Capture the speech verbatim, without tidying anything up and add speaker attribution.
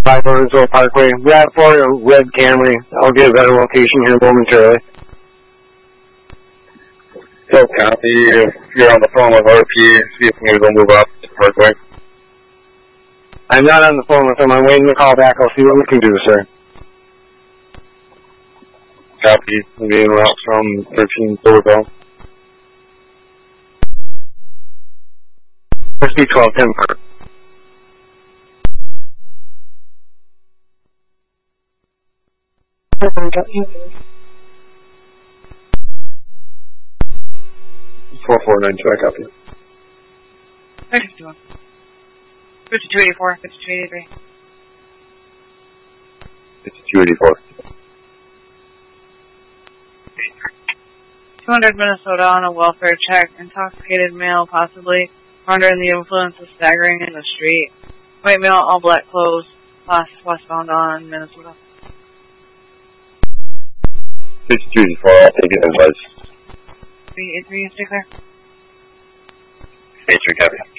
Speaker 1: five Burnsville Parkway. We have for a red Camry. I'll get a better location here momentarily.
Speaker 2: So copy. If you're on the phone with R P, see if maybe they'll move up to Parkway.
Speaker 1: I'm not on the phone with them. I'm waiting to call back. I'll see what we can do, sir.
Speaker 2: Copy. We'll be en route from thirteen Silverville.
Speaker 1: S B twelve ten Park.
Speaker 2: four four nine two, I copy.
Speaker 3: fifty-two. fifty-two eighty-four, fifty-two eighty-three.
Speaker 2: fifty-two eighty-four.
Speaker 3: two hundred Minnesota on a welfare check. Intoxicated male, possibly under the influence of staggering in the street. White male, all black clothes. Last westbound on Minnesota.
Speaker 2: fifty-two eighty-four, I'll take it in place.
Speaker 3: three eighty-three, stay clear.
Speaker 2: eighty-three, copy.